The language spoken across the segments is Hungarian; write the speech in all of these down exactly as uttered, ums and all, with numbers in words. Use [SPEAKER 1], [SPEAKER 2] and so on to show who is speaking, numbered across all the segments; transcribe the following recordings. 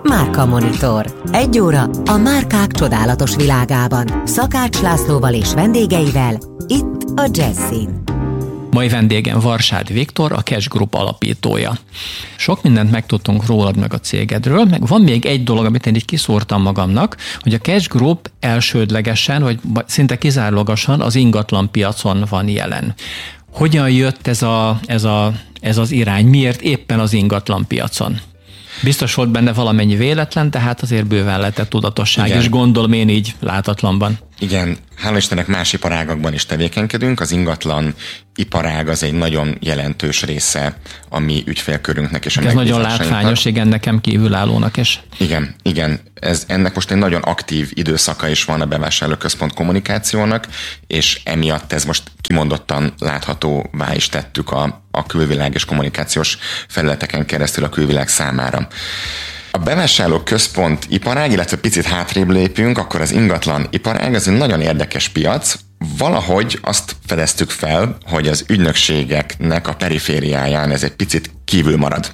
[SPEAKER 1] Márka Monitor. Egy óra a márkák csodálatos világában. Szakács Lászlóval és vendégeivel itt a Jazzin.
[SPEAKER 2] Mai vendégem Varsády Viktor, a Cash Group alapítója. Sok mindent megtudtunk rólad meg a cégedről, meg van még egy dolog, amit én így kiszúrtam magamnak, hogy a Cash Group elsődlegesen, vagy szinte kizárólagosan az ingatlan piacon van jelen. Hogyan jött ez, a, ez, a, ez az irány? Miért éppen az ingatlan piacon? Biztos volt benne valamennyi véletlen, tehát azért bőven lehetett tudatosság, igen. És gondolom én így látatlanban.
[SPEAKER 3] Igen, hála Istennek más iparágakban is tevékenykedünk. Az ingatlan iparág az egy nagyon jelentős része a mi ügyfélkörünknek és a
[SPEAKER 2] ez nagyon látványos, igen, nekem kívülállónak is.
[SPEAKER 3] Igen, igen. Ez, ennek most egy nagyon aktív időszaka is van a bevásárlóközpont kommunikációnak, és emiatt ez most kimondottan láthatóvá is tettük a, a külvilág és kommunikációs felületeken keresztül a külvilág számára. A bevásárlóközpont iparág, illetve picit hátrébb lépünk, akkor az ingatlan iparág, ez egy nagyon érdekes piac. Valahogy azt fedeztük fel, hogy az ügynökségeknek a perifériáján ez egy picit kívül marad.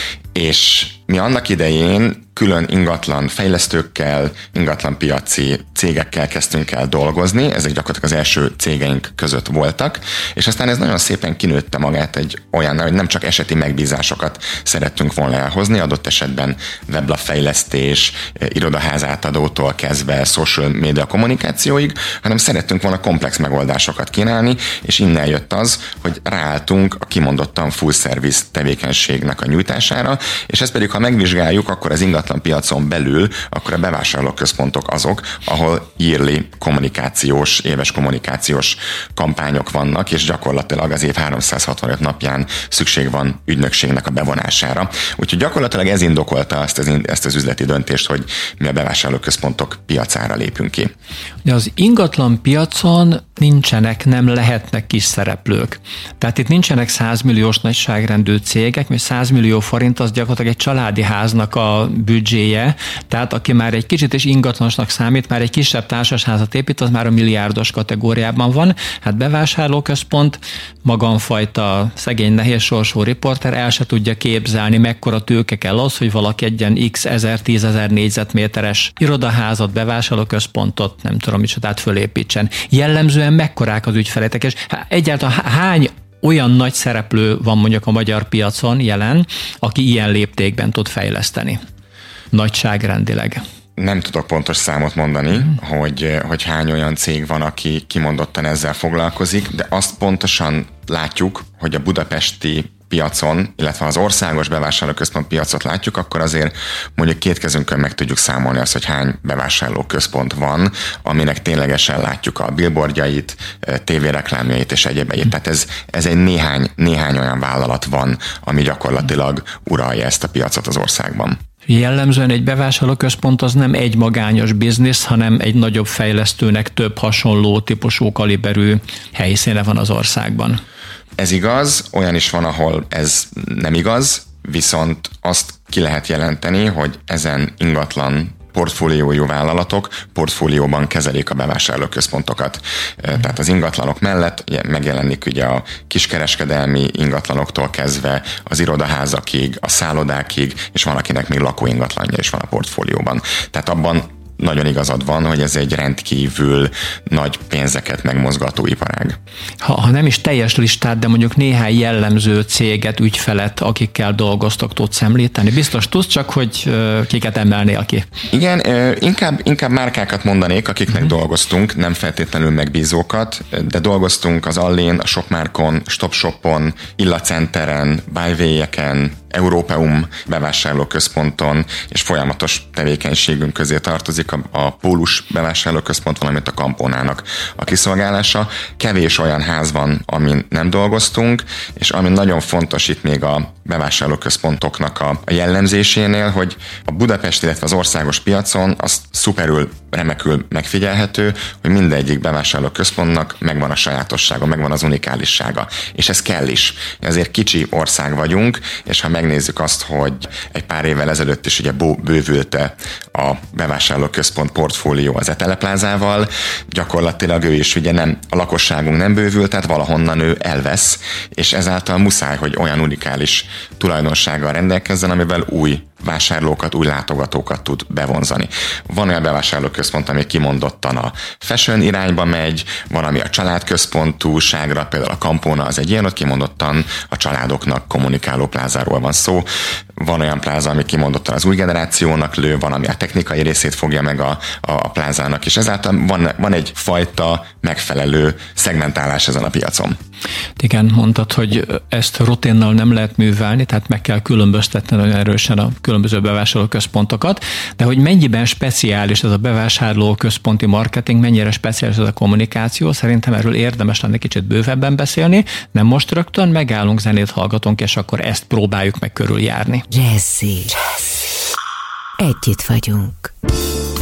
[SPEAKER 3] És mi annak idején külön ingatlan fejlesztőkkel, ingatlan piaci cégekkel kezdtünk el dolgozni, ezek gyakorlatilag az első cégeink között voltak, és aztán ez nagyon szépen kinőtte magát egy olyan, hogy nem csak eseti megbízásokat szerettünk volna elhozni, adott esetben weblapfejlesztés, irodaház átadótól kezdve social media kommunikációig, hanem szerettünk volna komplex megoldásokat kínálni, és innen jött az, hogy ráálltunk a kimondottan full service tevékenységnek a nyújtására, és ezt pedig, ha megvizsgáljuk, akkor az ingatlan piacon belül, akkor a bevásárlóközpontok azok, ahol yearly kommunikációs, éves kommunikációs kampányok vannak, és gyakorlatilag az év háromszázhatvanöt napján szükség van ügynökségnek a bevonására. Úgyhogy gyakorlatilag ez indokolta ezt az, ezt az üzleti döntést, hogy mi a bevásárlóközpontok piacára lépünk ki.
[SPEAKER 2] De az ingatlan piacon nincsenek, nem lehetnek kis szereplők. Tehát itt nincsenek százmilliós nagyságrendű cégek, mert száz millió forint az gyakorlatilag egy családi háznak a büdzséje, tehát aki már egy kicsit is ingatlanosnak számít, már egy kisebb társasházat épít, az már a milliárdos kategóriában van. Hát bevásárlóközpont, magamfajta szegény nehézsorsú riporter el se tudja képzelni, mekkora tőke kell az, hogy valaki egyen x ezer, tízezer négyzetméteres irodaházat, bevásárlóközpontot, nem tudom micsodát fölépítsen. Jellemzően mekkorák az ügyfeletek, és egyáltalán hány olyan nagy szereplő van mondjuk a magyar piacon jelen, aki ilyen léptékben tud fejleszteni, nagyságrendileg?
[SPEAKER 3] Nem tudok pontos számot mondani, mm. hogy, hogy hány olyan cég van, aki kimondottan ezzel foglalkozik, de azt pontosan látjuk, hogy a budapesti piacon, illetve az országos bevásárlóközpont piacot látjuk, akkor azért mondjuk két kezünkön meg tudjuk számolni azt, hogy hány bevásárlóközpont van, aminek ténylegesen látjuk a billboardjait, tévéreklámjait és egyebeit. Tehát ez, ez egy néhány, néhány olyan vállalat van, ami gyakorlatilag uralja ezt a piacot az országban.
[SPEAKER 2] Jellemzően egy bevásárlóközpont az nem egy magányos biznisz, hanem egy nagyobb fejlesztőnek több hasonló típusú kaliberű helyszíne van az országban.
[SPEAKER 3] Ez igaz, olyan is van, ahol ez nem igaz, viszont azt ki lehet jelenteni, hogy ezen ingatlan portfóliójú vállalatok portfólióban kezelik a bevásárlóközpontokat. Tehát az ingatlanok mellett megjelenik ugye a kiskereskedelmi ingatlanoktól kezdve az irodaházakig, a szállodákig, és van, akinek még lakóingatlanja is van a portfólióban. Tehát abban nagyon igazad van, hogy ez egy rendkívül nagy pénzeket megmozgató iparág.
[SPEAKER 2] Ha, ha nem is teljes listát, de mondjuk néhány jellemző céget, ügyfelet, akikkel dolgoztok, tudsz említeni? Biztos tudsz, csak hogy uh, kiket emelnél ki?
[SPEAKER 3] Igen, uh, inkább, inkább márkákat mondanék, akiknek uh-huh. dolgoztunk, nem feltétlenül megbízókat, de dolgoztunk az Allén, a Shopmárkon, StopShopon, Illacenteren, Buyvay-eken, Európeum bevásárlóközponton, és folyamatos tevékenységünk közé tartozik a, a Pólus bevásárlóközpont, valamint a Campónának a kiszolgálása. Kevés olyan ház van, amin nem dolgoztunk, és ami nagyon fontos itt még a bevásárlóközpontoknak a, a jellemzésénél, hogy a Budapest, illetve az országos piacon az szuperül, remekül megfigyelhető, hogy mindegyik bevásárlóközpontnak megvan a sajátossága, megvan az unikálissága, és ez kell is. Ezért kicsi ország vagyunk, és ha megnézzük azt, hogy egy pár évvel ezelőtt is ugye bővülte a bevásárlóközpont portfólió az Eteleplázával, gyakorlatilag ő is ugye nem, a lakosságunk nem bővült, tehát valahonnan ő elvesz, és ezáltal muszáj, hogy olyan unikális tulajdonsággal rendelkezzen, amivel új vásárlókat, új látogatókat tud bevonzani. Van olyan bevásárlóközpont, ami kimondottan a fashion irányba megy, van, ami a családközpontúságra, például a Campona az egy ilyen, ott kimondottan a családoknak kommunikáló plázáról van szó. Van olyan pláza, ami kimondottan az új generációnak lő, van, ami a technikai részét fogja meg a, a plázának, és ezáltal van, van egy fajta megfelelő szegmentálás ezen a piacon.
[SPEAKER 2] Igen, mondtad, hogy ezt rutinnal nem lehet művelni, tehát meg kell különböztetni nagyon erősen a különböző bevásárlóközpontokat, de hogy mennyiben speciális ez a bevásárlóközponti marketing, mennyire speciális ez a kommunikáció, szerintem erről érdemes lenne kicsit bővebben beszélni, nem most rögtön, megállunk, zenét hallgatunk, és akkor ezt próbáljuk meg körüljárni.
[SPEAKER 1] Jazzy. Jazzy. Együtt vagyunk.